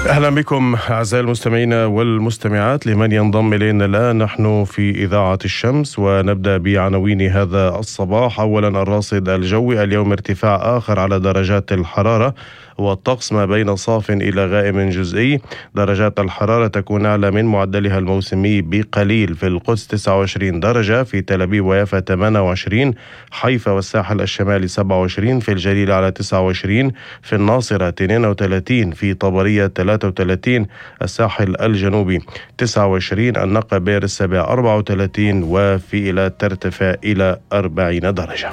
أهلا بكم أعزائي المستمعين والمستمعات. لمن ينضم إلينا الآن، نحن في إذاعة الشمس ونبدأ بعناوين هذا الصباح. أولا، الراصد الجوي اليوم ارتفاع آخر على درجات الحرارة والطقس ما بين صاف إلى غائم جزئي. درجات الحرارة تكون أعلى من معدلها الموسمي بقليل. في القدس 29 درجة، في تل أبيب ويافا 28، حيفا والساحل الشمالي 27، في الجليل على 29، في الناصرة 32، في طبرية 33، الساحل الجنوبي 29، النقب بئر السبع 34، وفي إيلات ترتفع إلى 40 درجة.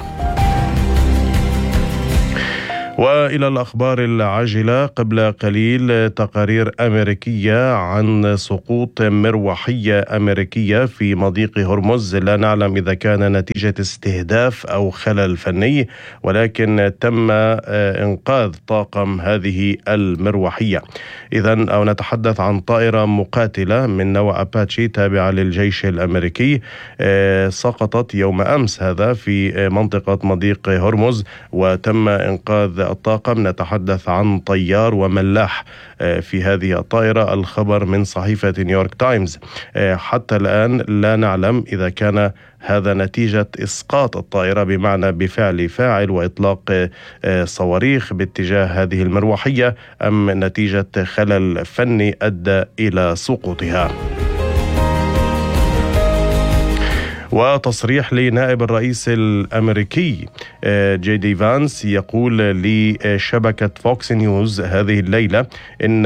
وإلى الأخبار العاجلة. قبل قليل تقارير أمريكية عن سقوط مروحية أمريكية في مضيق هرمز. لا نعلم إذا كان نتيجة استهداف أو خلل فني، ولكن تم إنقاذ طاقم هذه المروحية. إذن أو نتحدث عن طائرة مقاتلة من نوع أباتشي تابعة للجيش الأمريكي، سقطت يوم أمس هذا في منطقة مضيق هرمز وتم إنقاذ الطاقم. نتحدث عن طيار وملاح في هذه الطائرة. الخبر من صحيفة نيويورك تايمز. حتى الآن لا نعلم إذا كان هذا نتيجة إسقاط الطائرة بمعنى بفعل فاعل وإطلاق صواريخ باتجاه هذه المروحية، أم نتيجة خلل فني أدى إلى سقوطها. وتصريح لنائب الرئيس الأمريكي جي دي فانس يقول لشبكة فوكس نيوز هذه الليلة إن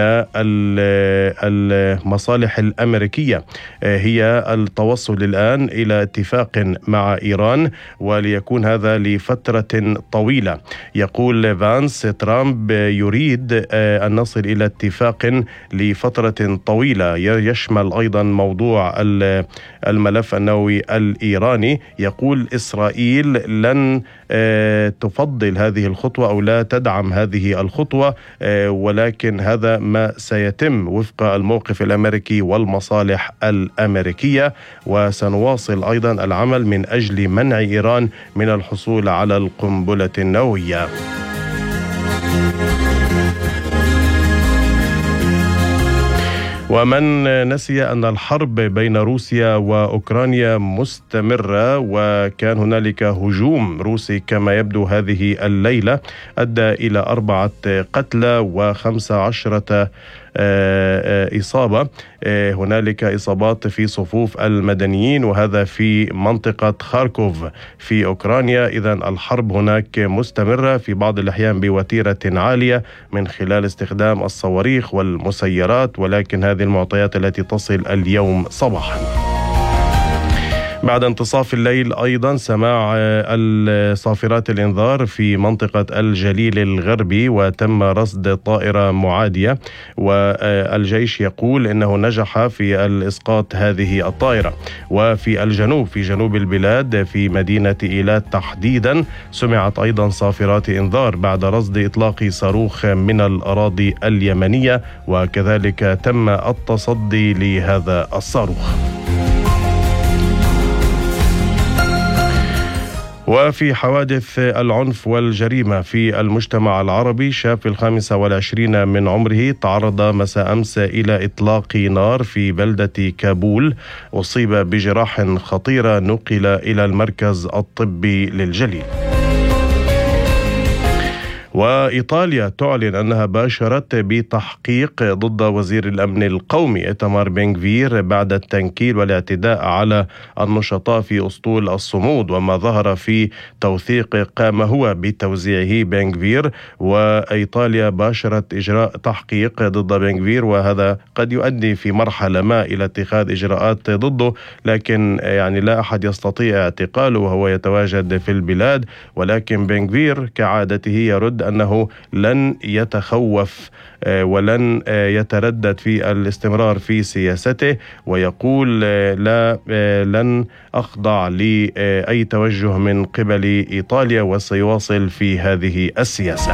المصالح الأمريكية هي التوصل الآن إلى اتفاق مع إيران، وليكون هذا لفترة طويلة. يقول فانس ترامب يريد أن نصل إلى اتفاق لفترة طويلة يشمل أيضا موضوع الملف النووي الإيراني. يقول إسرائيل لن تفضل هذه الخطوة أو لا تدعم هذه الخطوة، ولكن هذا ما سيتم وفق الموقف الأمريكي والمصالح الأمريكية. وسنواصل أيضا العمل من أجل منع إيران من الحصول على القنبلة النووية. ومن نسي أن الحرب بين روسيا وأوكرانيا مستمرة، وكان هنالك هجوم روسي كما يبدو هذه الليلة أدى إلى 4 قتلى و15 إصابة. هنالك إصابات في صفوف المدنيين، وهذا في منطقة خاركوف في أوكرانيا. إذن الحرب هناك مستمرة في بعض الأحيان بوتيرة عالية من خلال استخدام الصواريخ والمسيرات، ولكن هذه المعطيات التي تصل اليوم صباحا. بعد انتصاف الليل أيضا سماع الصافرات الإنذار في منطقة الجليل الغربي، وتم رصد طائرة معادية، والجيش يقول إنه نجح في الإسقاط هذه الطائرة. وفي الجنوب، في جنوب البلاد في مدينة إيلات تحديدا، سمعت أيضا صافرات إنذار بعد رصد إطلاق صاروخ من الأراضي اليمنية، وكذلك تم التصدي لهذا الصاروخ. وفي حوادث العنف والجريمة في المجتمع العربي، شاب في 25 من عمره تعرض مساء أمس إلى إطلاق نار في بلدة كابول، أصيب بجراح خطيرة، نقل إلى المركز الطبي للجليل. وإيطاليا تعلن أنها باشرت بتحقيق ضد وزير الأمن القومي إيتمار بن غفير بعد التنكيل والاعتداء على النشطاء في أسطول الصمود، وما ظهر في توثيق قام هو بتوزيعه بن غفير. وإيطاليا باشرت إجراء تحقيق ضد بن غفير، وهذا قد يؤدي في مرحلة ما إلى اتخاذ إجراءات ضده، لكن يعني لا أحد يستطيع اعتقاله وهو يتواجد في البلاد. ولكن بن غفير كعادته يرد أنه لن يتخوف ولن يتردد في الاستمرار في سياسته، ويقول لن أخضع لأي توجه من قبل إيطاليا، وسيواصل في هذه السياسة.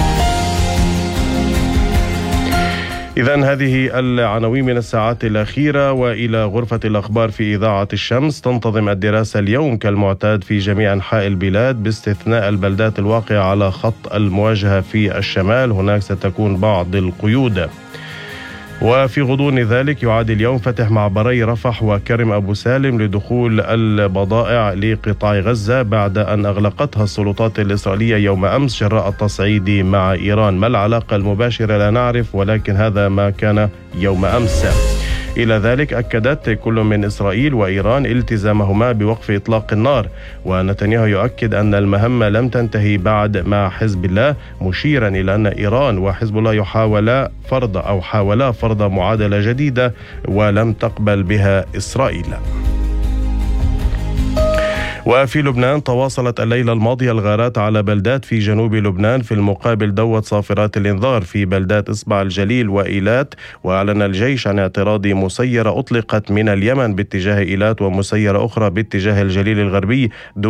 إذن هذه العناوين من الساعات الأخيرة. وإلى غرفة الأخبار في إذاعة الشمس. تنتظم الدراسة اليوم كالمعتاد في جميع أنحاء البلاد باستثناء البلدات الواقعة على خط المواجهة في الشمال، هناك ستكون بعض القيود. وفي غضون ذلك يعاد اليوم فتح معبري رفح وكرم أبو سالم لدخول البضائع لقطاع غزة بعد أن أغلقتها السلطات الإسرائيلية يوم أمس جراء التصعيد مع إيران. ما العلاقة المباشرة لا نعرف، ولكن هذا ما كان يوم أمس. إلى ذلك أكدت كل من إسرائيل وإيران التزامهما بوقف إطلاق النار، ونتنياهو يؤكد أن المهمة لم تنتهي بعد مع حزب الله، مشيرا إلى أن إيران وحزب الله حاولا فرض معادلة جديدة ولم تقبل بها إسرائيل. وفي لبنان تواصلت الليلة الماضية الغارات على بلدات في جنوب لبنان في المقابل دوت صافرات الإنذار في بلدات إصبع الجليل وإيلات. وأعلن الجيش عن اعتراض مسيرة أطلقت من اليمن باتجاه إيلات ومسيرة أخرى باتجاه الجليل الغربي